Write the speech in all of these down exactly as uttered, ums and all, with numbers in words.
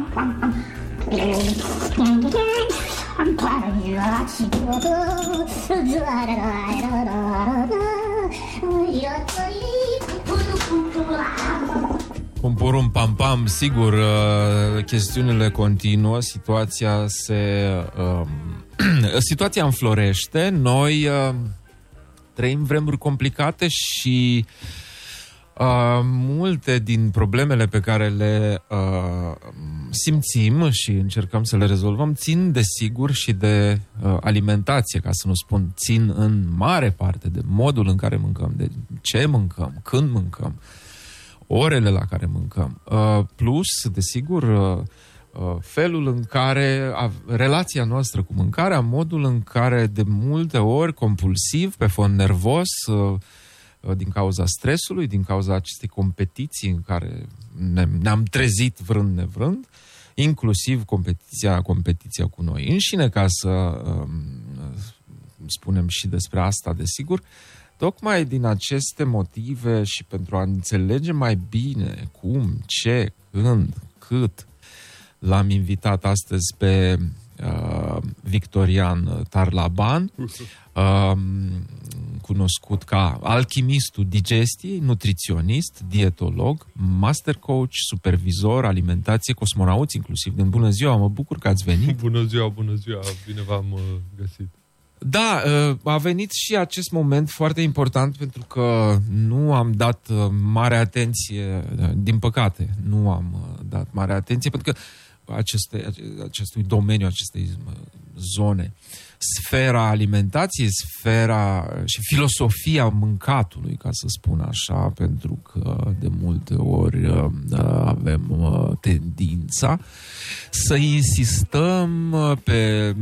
Un porum pam pam, sigur, uh, chestiunile continuă, situația se uh, situația înflorește, noi uh, trăim vremuri complicate și uh, multe din problemele pe care le uh, simțim și încercăm să le rezolvăm țin desigur și de uh, alimentație, ca să nu spun, țin în mare parte de modul în care mâncăm, de ce mâncăm, când mâncăm, orele la care mâncăm, uh, plus, desigur, uh, uh, felul în care, uh, relația noastră cu mâncarea, modul în care de multe ori, compulsiv, pe fond nervos, uh, uh, din cauza stresului, din cauza acestei competiții în care ne, ne-am trezit vrând nevrând, inclusiv competiția, competiția cu noi înșine, ca să uh, spunem și despre asta, desigur. Tocmai din aceste motive și pentru a înțelege mai bine cum, ce, când, cât, l-am invitat astăzi pe uh, Victorian Tarlaban, uh, cunoscut ca alchimistul digestiei, nutriționist, dietolog, master coach, supervizor, alimentație, cosmonaut, inclusiv. Din bună ziua, mă bucur că ați venit. Bună ziua, bună ziua, bine v-am uh, găsit. Da, a venit și acest moment foarte important pentru că nu am dat mare atenție, din păcate, nu am dat mare atenție pentru că aceste, acestui domeniu, acestei zone, sfera alimentației, sfera și filosofia mâncatului, ca să spun așa, pentru că de multe ori avem tendința să insistăm pe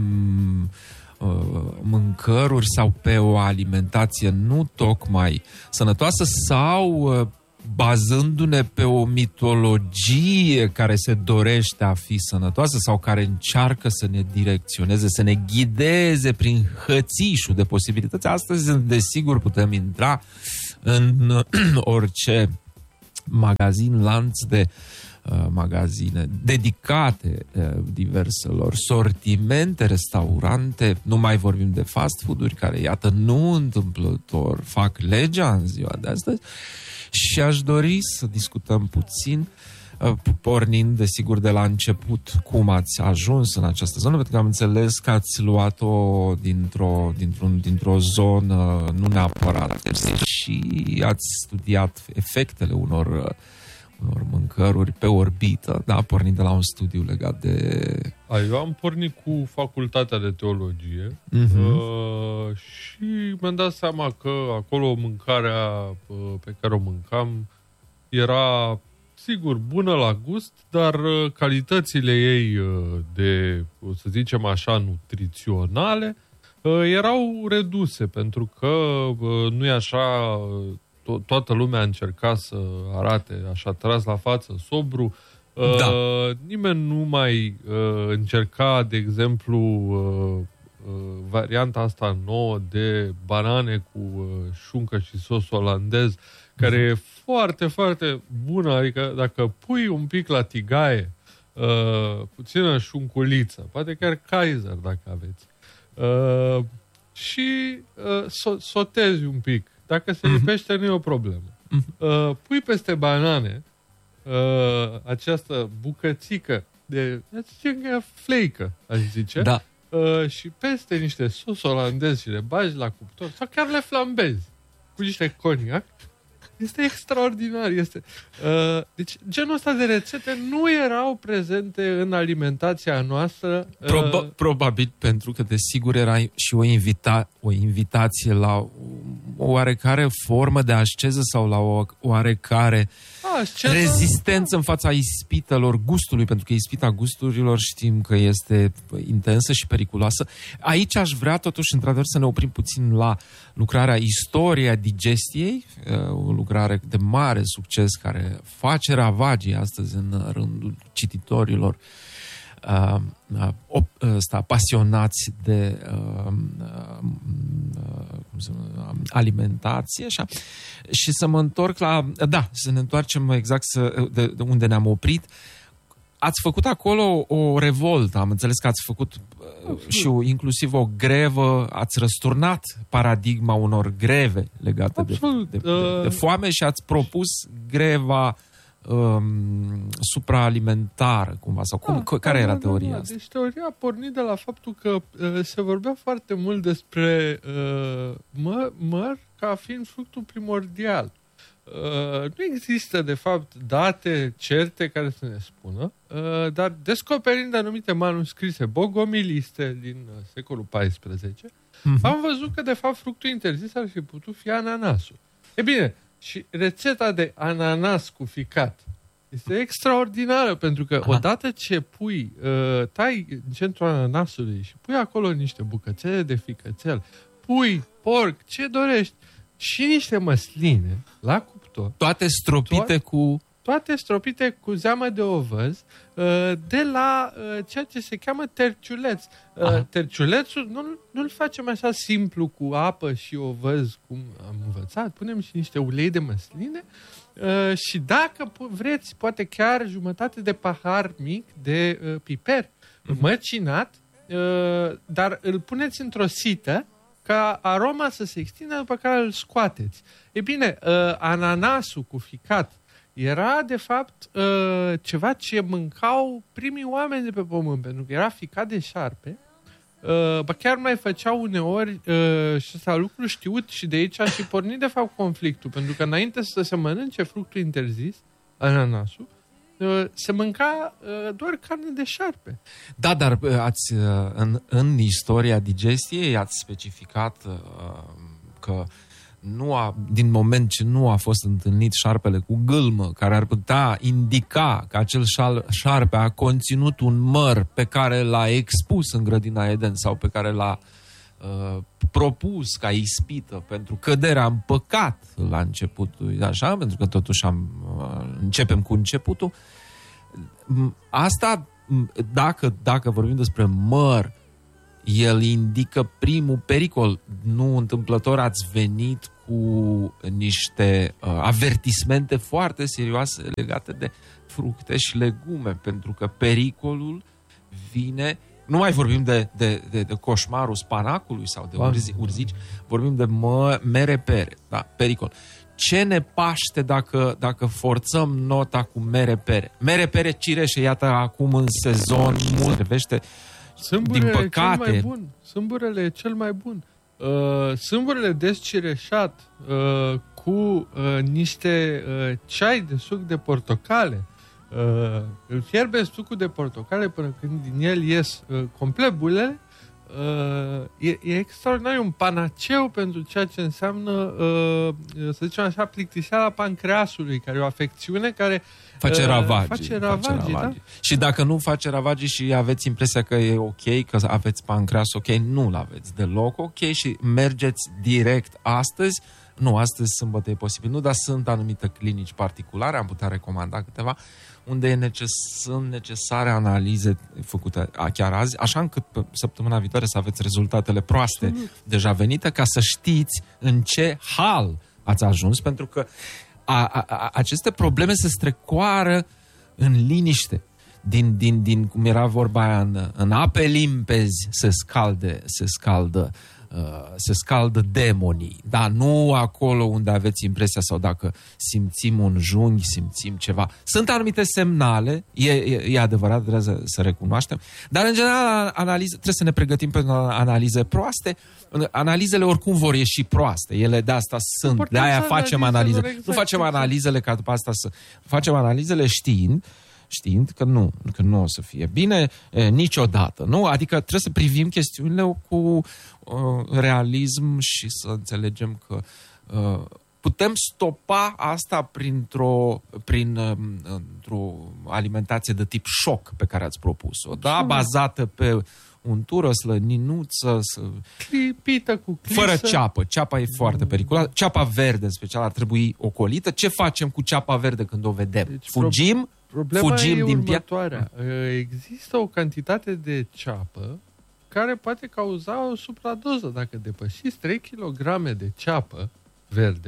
mâncăruri sau pe o alimentație nu tocmai sănătoasă sau bazându-ne pe o mitologie care se dorește a fi sănătoasă sau care încearcă să ne direcționeze, să ne ghideze prin hățișul de posibilități. Astăzi, desigur, putem intra în orice magazin, lanț de magazine dedicate diverselor sortimente, restaurante, nu mai vorbim de fast food-uri care, iată, nu întâmplător fac legea în ziua de astăzi și aș dori să discutăm puțin, pornind, desigur, de la început cum ați ajuns în această zonă, pentru că am înțeles că ați luat-o dintr-o, dintr-un, dintr-o zonă nu neapărat și ați studiat efectele unor unor mâncăruri pe orbită, da, pornind de la un studiu legat de... A, eu am pornit cu facultatea de teologie uh-huh. uh, și mi-am dat seama că acolo mâncarea uh, pe care o mâncam era, sigur, bună la gust, dar uh, calitățile ei uh, de, să zicem așa, nutriționale uh, erau reduse, pentru că uh, nu e așa... Uh, to- toată lumea încerca să arate așa tras la față, sobru. Da. Uh, nimeni nu mai uh, încerca, de exemplu, uh, uh, varianta asta nouă de banane cu uh, șuncă și sos olandez, care mm. e foarte, foarte bună. Adică dacă pui un pic la tigaie, uh, puțină șunculiță, poate chiar Kaiser dacă aveți, uh, și uh, so- sotezi un pic. Dacă se lipește, nu e o problemă. Uh, pui peste banane uh, această bucățică de, fleică, aș zice, da. uh, și peste niște sos olandez și le bagi la cuptor sau chiar le flambezi cu niște coniac. Este extraordinar. Este. Uh, deci, genul ăsta de rețete nu erau prezente în alimentația noastră. Uh... Proba- probabil pentru că, desigur, era și o, invita- o invitație la o oarecare formă de asceză sau la o oarecare Asceză? rezistență în fața ispitelor gustului, pentru că ispita gusturilor știm că este intensă și periculoasă. Aici aș vrea, totuși, într-adevăr, să ne oprim puțin la lucrarea Istoria digestiei, o lucrare de mare succes care face ravagii astăzi în rândul cititorilor uh, uh, ăsta, pasionați de uh, uh, cum se numă, alimentație, așa. Și să mă întorc la, da, să ne întoarcem exact să, de, de unde ne-am oprit. ați făcut acolo o revoltă, am înțeles că ați făcut uh, și o, inclusiv o grevă, ați răsturnat paradigma unor greve legate de, de, de, de foame și ați propus greva um, supraalimentară, cumva, sau cum, da, care da, era teoria da, asta? Deci teoria a pornit de la faptul că uh, se vorbea foarte mult despre uh, măr, măr ca fiind fructul primordial. Uh, nu există, de fapt, date certe care să ne spună, uh, dar descoperind anumite manuscrise bogomiliste din uh, secolul paisprezece, uh-huh. am văzut că, de fapt, fructul interzis ar fi putut fi ananasul. E bine, și rețeta de ananas cu ficat este extraordinară, pentru că Aha. odată ce pui, uh, tai în centrul ananasului și pui acolo niște bucățele de ficățel, pui porc, ce dorești, și niște măsline la cuptor. Toate stropite to- cu... Toate stropite cu zeamă de ovăz, de la ceea ce se cheamă terciuleț. Aha. Terciulețul nu, nu-l facem așa simplu cu apă și ovăz, cum am învățat. Punem și niște ulei de măsline și dacă vreți, poate chiar jumătate de pahar mic de piper uh-huh. măcinat, dar îl puneți într-o sită ca aroma să se extindă, după care îl scoateți. E bine, uh, ananasul cu ficat era, de fapt, uh, ceva ce mâncau primii oameni de pe pământ, pentru că era ficat de șarpe. Uh, bă, chiar mai făceau uneori uh, și ăsta lucru știut și de aici a și pornit, de fapt, conflictul, pentru că înainte să se mănânce fructul interzis, ananasul, se mânca doar carne de șarpe. Da, dar ați, în, în istoria digestiei ați specificat că nu a, din moment ce nu a fost întâlnit șarpele cu gâlmă, care ar putea indica că acel șarpe a conținut un măr pe care l-a expus în grădina Eden sau pe care l-a uh, propus ca ispită pentru căderea în păcat la începutul, așa, pentru că totuși am, uh, începem cu începutul. Asta, dacă, dacă vorbim despre măr, el indică primul pericol. Nu întâmplător ați venit cu niște uh, avertismente foarte serioase legate de fructe și legume, pentru că pericolul vine, nu mai vorbim de, de, de, de coșmarul spanacului sau de urzi, urzici, vorbim de mă, mere-pere, da, pericol. Ce ne paște dacă, dacă forțăm nota cu mere-pere? Mere-pere, cireșe, iată acum în sezon mult privește. Din păcate. Cel mai bun. Sâmburele e cel mai bun. Uh, sâmburele descireșat uh, cu uh, niște uh, ceai de suc de portocale. Uh, îl fierbe sucul de portocale până când din el ies uh, complet bulele. Uh, e, e extraordinar, e un panaceu pentru ceea ce înseamnă, uh, să zicem așa, plictiseala pancreasului, care e o afecțiune care face ravagii. Face ravagii, face ravagii. Da? Și dacă nu face ravagii și aveți impresia că e ok, că aveți pancreas ok, nu-l aveți deloc ok și mergeți direct astăzi. Nu, astăzi, sâmbătă, e posibil. Nu, dar sunt anumite clinici particulare, am putea recomanda câteva, unde e neces- sunt necesare analize făcute chiar azi, așa încât pe săptămâna viitoare să aveți rezultatele proaste Absolut. deja venite, ca să știți în ce hal ați ajuns, pentru că a, a, a, aceste probleme se strecoară în liniște. Din, din, din cum era vorba aia, în, în ape limpezi se scalde, se scaldă Uh, se scaldă demonii, dar nu acolo unde aveți impresia sau dacă simțim un junghi, simțim ceva. Sunt anumite semnale, e, e, e adevărat, trebuie să, să recunoaștem, dar în general analize, trebuie să ne pregătim pentru analize proaste. Analizele oricum vor ieși proaste, ele de asta sunt, de aia facem analize. Exact, nu facem analizele ca după asta să... Facem analizele știind știind că nu, că nu o să fie bine e, niciodată, nu? Adică trebuie să privim chestiunile cu uh, realism și să înțelegem că uh, putem stopa asta printr-o, prin, uh, într-o alimentație de tip șoc pe care ați propus-o, da? Bazată pe untură, slăninuță, să... clipită cu clisă. Fără ceapă. Ceapa e foarte periculoasă. Ceapa verde, în special, ar trebui ocolită. Ce facem cu ceapa verde când o vedem? Deci, Fugim? Problema Fugim e din următoarea. Există o cantitate de ceapă care poate cauza o supradoză. Dacă depășiți trei kilograme de ceapă verde,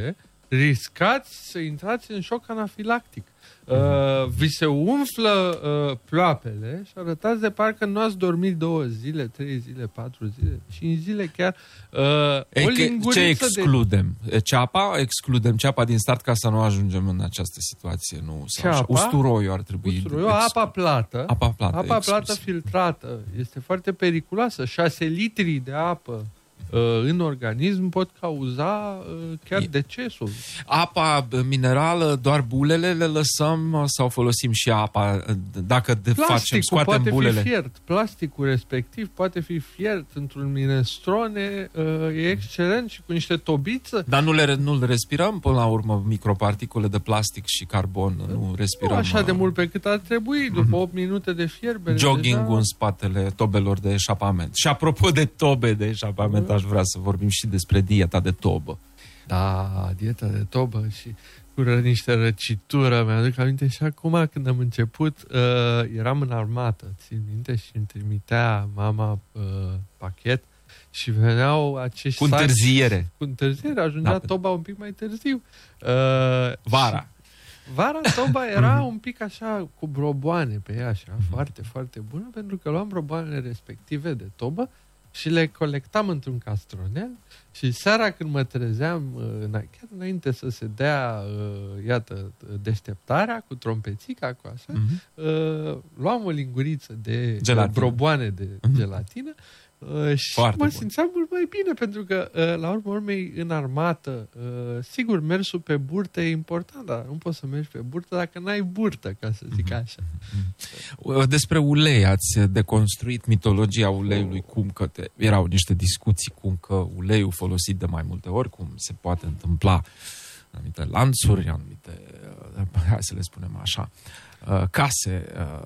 riscați să intrați în șoc anafilactic. Uh, vi se umflă uh, ploapele și arătați de parcă nu ați dormit două zile, trei zile, patru zile, cinci zile chiar. Uh, o linguriță ce excludem? De... Ceapa? Excludem ceapa din start ca să nu ajungem în această situație. Nu? Ceapa? Usturoiul ar trebui. Usturoiul, apa plată. Apa plată, apa plată filtrată. Este foarte periculoasă. șase litri de apă în organism pot cauza chiar decesul. Apa minerală, doar bulele le lăsăm sau folosim și apa? Dacă de facem, scoatem poate bulele. Fi fiert. Plasticul respectiv poate fi fiert într-un minestrone, e excelent și cu niște tobiță. Dar nu le, nu le respirăm până la urmă microparticule de plastic și carbon? Nu respirăm. Nu așa de mult pe cât ar trebui, după opt minute de fierbere. Jogging deja... în spatele tobelor de eșapament. Și apropo de tobe de eșapament, aș vrea să vorbim și despre dieta de tobă. Da, dieta de tobă și cu niște răcitură. Mi-aduc aminte și acum când am început, uh, eram în armată, țin minte, și îmi trimitea mama uh, pachet și veneau acești cu întârziere. Cu întârziere, ajungea da, toba un pic mai târziu. Uh, Vara. Vara toba era un pic așa cu broboane pe ea, așa, foarte, foarte bună, pentru că luam broboanele respective de tobă și le colectam într-un castronel și seara când mă trezeam, chiar înainte să se dea, iată, deșteptarea cu trompețica, cu așa, uh-huh. luam o linguriță de gelatină. broboane de uh-huh. gelatină și Foarte mă bun. simțeam mult mai bine, pentru că, la urmă urmei, în armată, sigur, mersul pe burtă e important, dar nu poți să mergi pe burtă dacă n-ai burtă, ca să zic așa. Despre ulei ați deconstruit mitologia uleiului, cum că te, erau niște discuții cum că uleiul folosit de mai multe ori, cum se poate întâmpla anumite lanțuri, anumite, hai să le spunem așa, case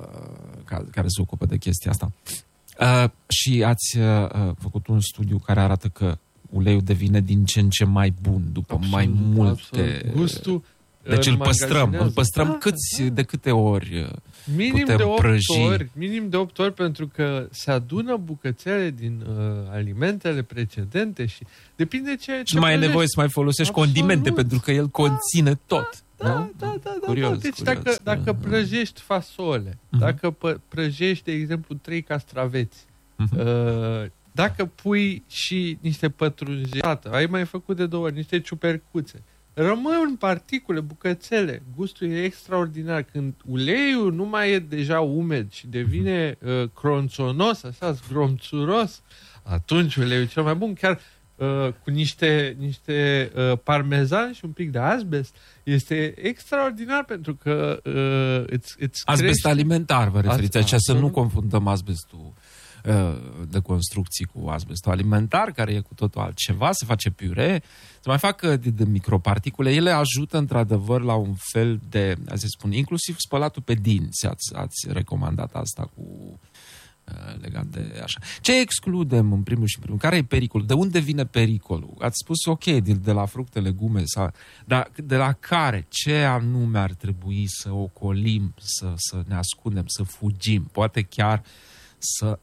care se ocupă de chestia asta. Uh, și ați uh, făcut un studiu care arată că uleiul devine din ce în ce mai bun după absolut, mai multe... Absolut. Gustul deci îl păstrăm. Îl păstrăm da, câți, da. de câte ori minim putem de opt prăji? Ori, minim de opt ori, pentru că se adună bucățele din uh, alimentele precedente și depinde ce... Și nu mai e nevoie să mai folosești absolut. condimente, pentru că el conține da, tot. Da, da, da, da, curios, da. Deci curios, dacă, dacă prăjești fasole, uh-huh. dacă prăjești, de exemplu, trei castraveți, uh-huh. uh, dacă pui și niște pătrunjelată, ai mai făcut de două ori, niște ciupercuțe, rămân particule, bucățele, gustul e extraordinar. Când uleiul nu mai e deja umed și devine uh, cronțonos, așa, zgromțuros, atunci uleiul e cel mai bun, chiar Uh, cu niște, niște uh, parmezan și un pic de asbest. Este extraordinar, pentru că uh, îți, îți asbest crește... alimentar, vă referiți, așa, să nu confundăm asbestul uh, de construcții cu asbestul alimentar, care e cu totul altceva, se face piure, se mai fac de, de microparticule, ele ajută într-adevăr la un fel de, a să spun, inclusiv spălatul pe dinți, ați, ați recomandat asta cu... legat de așa. Ce excludem în primul și în primul? Care e pericolul? De unde vine pericolul? Ați spus ok, de, de la fructe, legume, sau, dar de la care? Ce anume ar trebui să ocolim, să, să ne ascundem, să fugim? Poate chiar să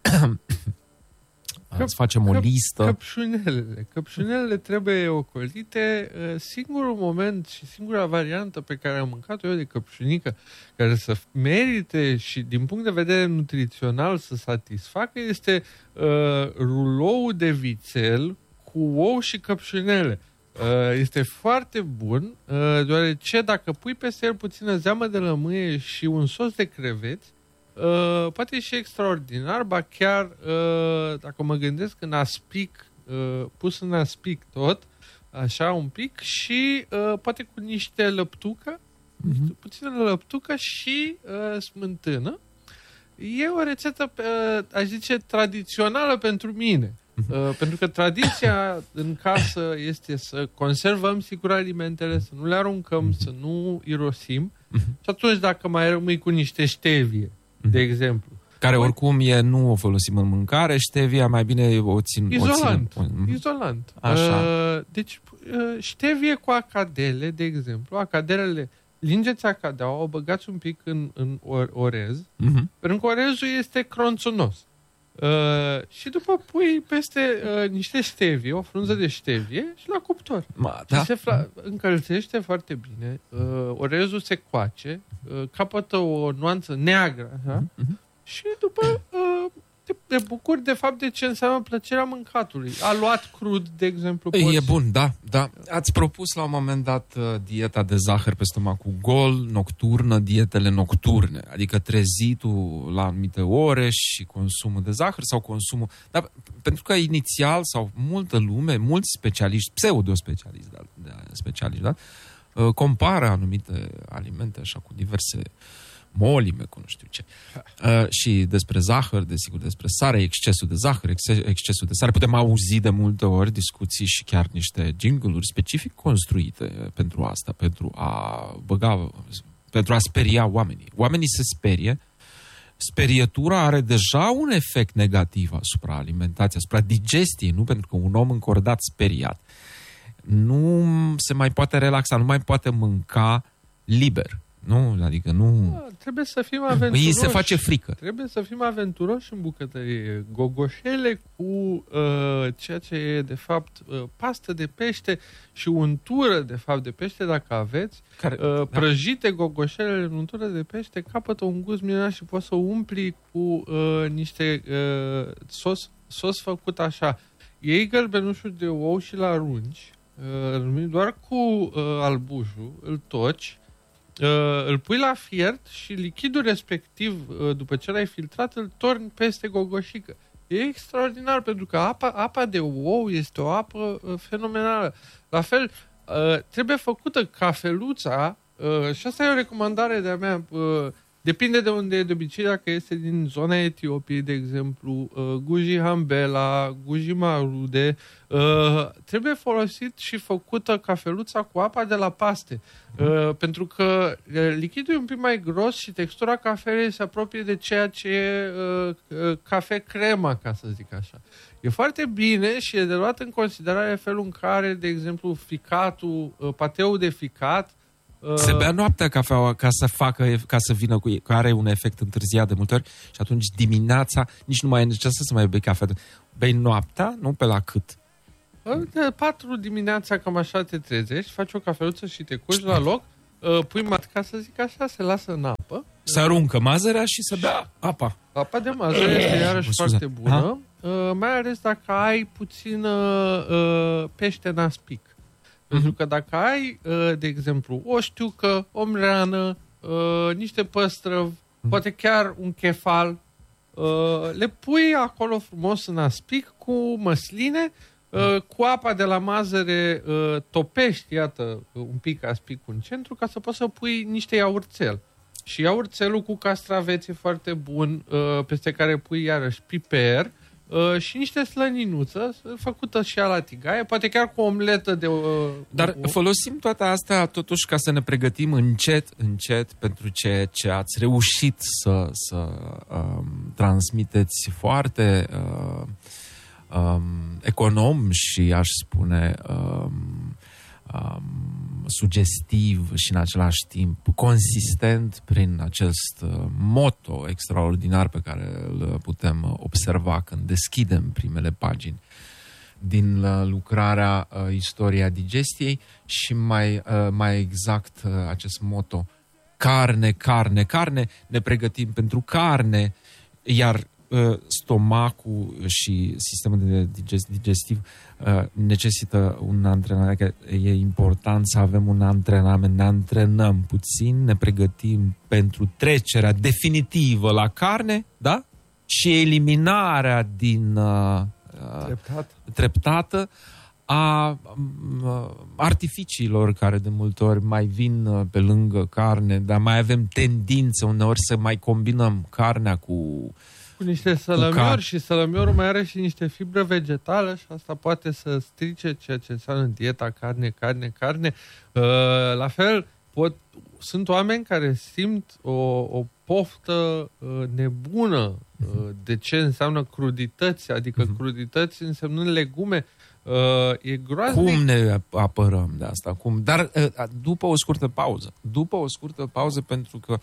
Că, să facem o listă. Căpșunelele. Căpșunelele trebuie ocolite. Singurul moment și singura variantă pe care am mâncat-o eu de căpșunică, care să merite și din punct de vedere nutrițional să satisfacă, este uh, rulou de vițel cu ou și căpșunele. Uh, este foarte bun, uh, deoarece dacă pui peste el puțină zeamă de lămâie și un sos de creveți, Uh, poate și extraordinar, ba chiar, uh, dacă mă gândesc, în aspic, uh, pus în aspic tot, așa un pic, și uh, poate cu niște lăptucă, uh-huh. puțină lăptucă și uh, smântână. E o rețetă, uh, aș zice, tradițională pentru mine. Uh, pentru că tradiția în casă este să conservăm sigur alimentele, să nu le aruncăm, să nu irosim. Și atunci, dacă mai rămâi cu niște ștevie, de exemplu. Care oricum e, nu o folosim în mâncare, ștevia mai bine o țin... Izolant. O țin, izolant. Așa. Uh, deci, uh, ștevie cu acadele, de exemplu. Acadelele, lingeți acadeaua, o băgați un pic în, în orez, uh-huh. pentru că orezul este cronțonos. Uh, și după pui peste uh, niște stevie, o frunză de stevie și la cuptor. Ma, da. Și se fla- încălzește foarte bine, uh, orezul se coace, uh, capătă o nuanță neagră, așa, mm-hmm. și după uh, te, te bucuri de fapt de ce înseamnă plăcerea mâncatului. A luat crud, de exemplu. E poți... bun, da, da. Ați propus la un moment dat uh, dieta de zahăr pe stomacul gol, nocturnă, dietele nocturne, adică trezitul la anumite ore și consumul de zahăr sau consumul... Dar pentru că inițial sau multă lume, mulți specialiști, pseudo-specialiști, da, specialiști, da, uh, compară anumite alimente așa cu diverse molime, cu nu știu ce. Uh, și despre zahăr, desigur, despre sare, excesul de zahăr, excesul de sare. Putem auzi de multe ori discuții și chiar niște jingle-uri specific construite pentru asta, pentru a băga, pentru a speria oamenii. Oamenii se sperie. Sperietura are deja un efect negativ asupra alimentației, asupra digestiei, nu? Pentru că un om încordat speriat nu se mai poate relaxa, nu mai poate mânca liber. Nu, adică nu... Da, trebuie să fim aventuroși. Îi se face frică. Trebuie să fim aventuroși în bucătărie. Gogoșele cu uh, ceea ce e, de fapt, uh, pastă de pește și untură, de fapt, de pește, dacă aveți. Care, uh, da. Prăjite gogoșele în untură de pește, capătă un gust minunat și poți să umpli cu uh, niște uh, sos, sos făcut așa. Iei gălbenușul de ou și îl arunci, uh, doar cu uh, albușul, îl toci, Uh, îl pui la fiert și lichidul respectiv, uh, după ce l-ai filtrat, îl torni peste gogoșică. E extraordinar, pentru că apa, apa de ou este o apă uh, fenomenală. La fel, uh, trebuie făcută cafeluța, uh, și asta e o recomandare de-a mea, uh, depinde de unde e, de obicei, dacă este din zona Etiopiei, de exemplu, uh, Guji Hambela, Guji Marude, uh, trebuie folosit și făcută cafeluța cu apa de la paste. Uh, pentru că uh, lichidul e un pic mai gros și textura cafelei se apropie de ceea ce e uh, uh, cafe crema, ca să zic așa. E foarte bine și e de luat în considerare felul în care, de exemplu, ficatul, uh, pateul de ficat, se bea noaptea cafeaua ca să facă, ca să vină cu ei, care are un efect întârziat de multe ori și atunci dimineața nici nu mai e necesar să mai bei cafea. Bei noaptea, nu pe la cât? De patru dimineața, cam așa te trezești, faci o cafeluță și te culci la loc, pui matca, să zic așa, se lasă în apă. Se aruncă mazărea și se bea apa. Apa de mazăre este iarăși foarte bună, ha? Mai ales dacă ai puțin pește în aspic. Pentru că dacă ai, de exemplu, o știucă, o mreană, niște păstrăvi, poate chiar un chefal, le pui acolo frumos în aspic cu măsline, cu apa de la mazăre topești, iată, un pic aspicul în centru, ca să poți să pui niște iaurțel. Și iaurțelul cu castraveți e foarte bun, peste care pui iarăși piper, Uh, și niște slăninuță făcută și ea la tigaie, poate chiar cu o omletă de... Uh, Dar o... folosim toate astea totuși ca să ne pregătim încet, încet pentru ce, ce ați reușit să, să um, transmiteți foarte uh, um, econom și, aș spune, um, um, sugestiv și în același timp consistent prin acest motto extraordinar pe care îl putem observa când deschidem primele pagini din lucrarea uh, Istoria digestiei și mai, uh, mai exact uh, acest motto: carne, carne, carne, ne pregătim pentru carne, iar uh, stomacul și sistemul de digest, digestiv uh, necesită un antrenament, că e important să avem un antrenament, ne antrenăm puțin, ne pregătim pentru trecerea definitivă la carne, da? Și eliminarea din uh, Treptat. treptată a uh, artificiilor care de multe ori mai vin uh, pe lângă carne, dar mai avem tendință uneori să mai combinăm carnea cu cu niște sălămiori și sălămiorul mai are și niște fibră vegetală și asta poate să strice ceea ce înseamnă dieta carne, carne, carne. Uh, la fel, pot, sunt oameni care simt o, o poftă uh, nebună uh, de ce înseamnă crudități, adică uh-huh. crudități însemnând legume. Uh, e groaznic. Cum ne apărăm de asta? Cum? Dar uh, după o scurtă pauză. După o scurtă pauză, pentru că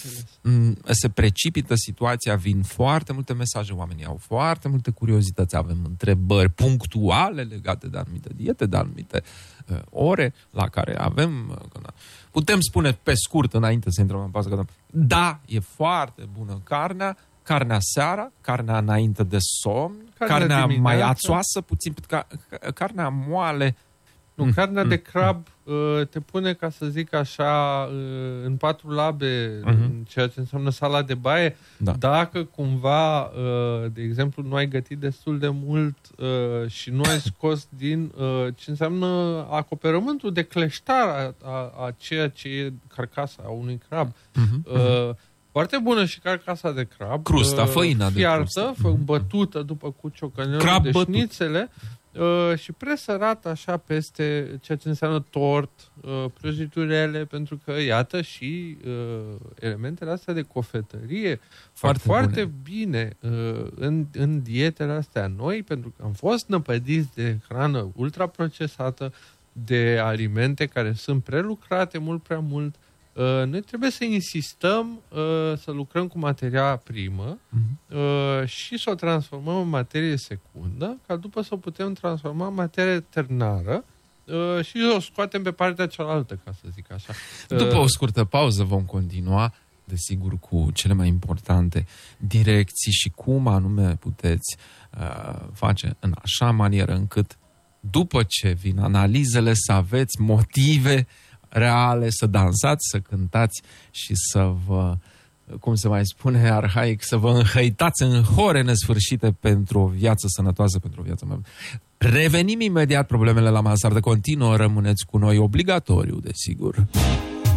m- se precipită situația, vin foarte multe mesaje, oamenii au foarte multe curiozități, avem întrebări punctuale legate de anumite diete, de anumite uh, ore la care avem... Uh, putem spune pe scurt, înainte să intrăm în pauză, că da, e foarte bună carnea, carnea seara, carnea înainte de somn, carnea, carnea dimineața. Mai ațoasă, puțin, ca, carnea moale. Nu, carnea mm. de crab uh, te pune, ca să zic așa, uh, în patru labe, mm-hmm. în ceea ce înseamnă sala de baie. Da. Dacă cumva, uh, de exemplu, nu ai gătit destul de mult uh, și nu ai scos din uh, ce înseamnă acoperământul de cleștar a, a, a ceea ce e carcasa a unui crab, mm-hmm. uh, foarte bună și carcasa de crab. Crusta, făina de fiartă, bătută după cu ciocănelul de șnițele uh, și presărată așa peste ceea ce înseamnă tort, uh, prăjiturele, pentru că, iată, și uh, elementele astea de cofetărie foarte, foarte bine uh, în, în dietele astea noi, pentru că am fost năpădiți de hrană ultraprocesată, de alimente care sunt prelucrate mult prea mult. Uh, noi trebuie să insistăm uh, să lucrăm cu materia primă uh-huh. uh, și să o transformăm în materie secundă, ca după să o putem transforma în materie ternară uh, și o scoatem pe partea cealaltă, ca să zic așa. Uh, după o scurtă pauză vom continua, desigur, cu cele mai importante direcții și cum anume puteți uh, face în așa manieră încât, după ce vin analizele, să aveți motive reale, să dansați, să cântați și să vă, cum se mai spune arhaic, să vă înhăitați în hore nesfârșite pentru o viață sănătoasă, pentru o viață mai bună. Revenim imediat, problemele la mansardă continuă, rămâneți cu noi, obligatoriu, desigur.